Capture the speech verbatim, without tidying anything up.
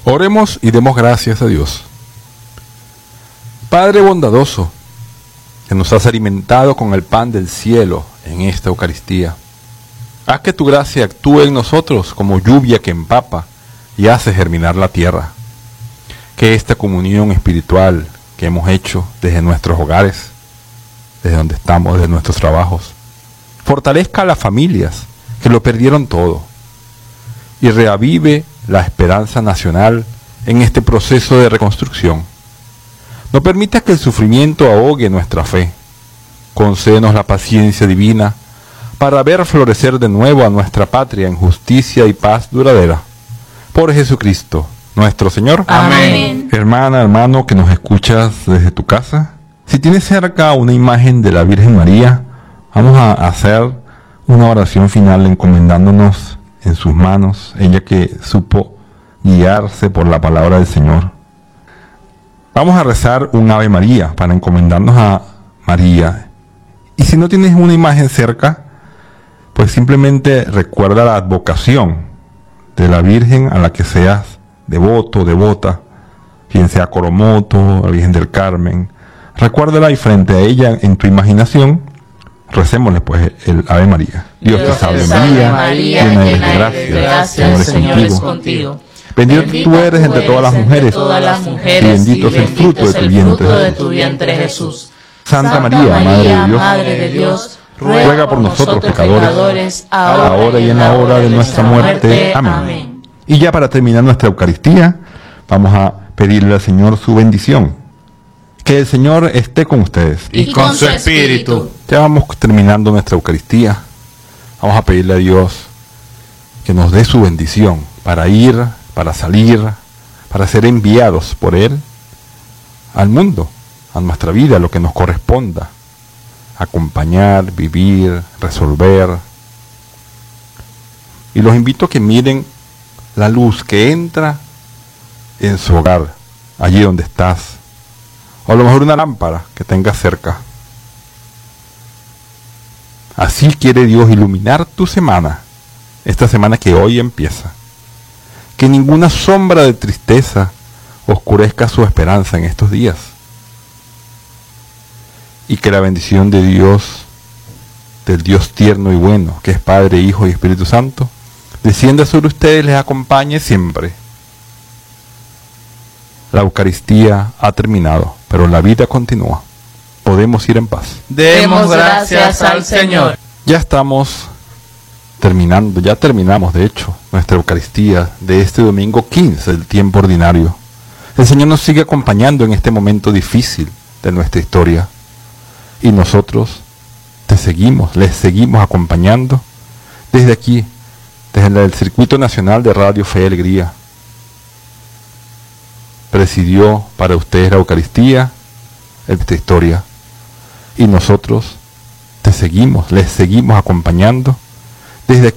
Oremos y demos gracias a Dios. Padre bondadoso, que nos has alimentado con el pan del cielo en esta Eucaristía, haz que tu gracia actúe en nosotros como lluvia que empapa y hace germinar la tierra. Que esta comunión espiritual que hemos hecho desde nuestros hogares, desde donde estamos, desde nuestros trabajos, fortalezca a las familias que lo perdieron todo y reavive la esperanza nacional en este proceso de reconstrucción. No permitas que el sufrimiento ahogue nuestra fe. Concédenos la paciencia divina para ver florecer de nuevo a nuestra patria en justicia y paz duradera. Por Jesucristo, nuestro Señor. Amén. Hermana, hermano, que nos escuchas desde tu casa, si tienes cerca una imagen de la Virgen María, vamos a hacer una oración final encomendándonos en sus manos, ella que supo guiarse por la palabra del Señor. Vamos a rezar un Ave María para encomendarnos a María. Y si no tienes una imagen cerca, pues simplemente recuerda la advocación de la Virgen a la que seas devoto, devota, quien sea Coromoto, la Virgen del Carmen. Recuérdala y frente a ella en tu imaginación, recémosle pues el Ave María. Dios, Dios te salve María, María, llena eres de gracia, gracia, el Señor es contigo. Bendita tú eres entre todas las mujeres, todas las mujeres y bendito es el fruto de tu vientre, de tu vientre Jesús. Santa María, Madre de Dios, Madre de Dios, ruega por nosotros pecadores, ahora y en la hora de nuestra muerte. Amén. Y ya para terminar nuestra Eucaristía, vamos a pedirle al Señor su bendición. Que el Señor esté con ustedes. Y con su espíritu. Ya vamos terminando nuestra Eucaristía. Vamos a pedirle a Dios que nos dé su bendición para ir, para salir, para ser enviados por Él al mundo, a nuestra vida, a lo que nos corresponda. Acompañar, vivir, resolver. Y los invito a que miren la luz que entra en su hogar, allí donde estás. O a lo mejor una lámpara que tengas cerca. Así quiere Dios iluminar tu semana, esta semana que hoy empieza. Que ninguna sombra de tristeza oscurezca su esperanza en estos días. Y que la bendición de Dios, del Dios tierno y bueno, que es Padre, Hijo y Espíritu Santo, descienda sobre ustedes y les acompañe siempre. La Eucaristía ha terminado, pero la vida continúa. Podemos ir en paz. Demos gracias al Señor. Ya estamos terminando, ya terminamos de hecho nuestra Eucaristía de este domingo quince del tiempo ordinario. El Señor nos sigue acompañando en este momento difícil de nuestra historia. Y nosotros te seguimos, les seguimos acompañando desde aquí, desde el Circuito Nacional de Radio Fe y Alegría. Presidió para ustedes la Eucaristía, esta historia. Y nosotros te seguimos, les seguimos acompañando desde aquí.